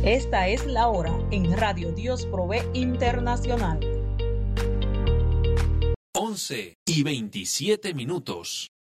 Esta es la hora en Radio Dios Provee Internacional. 11:27.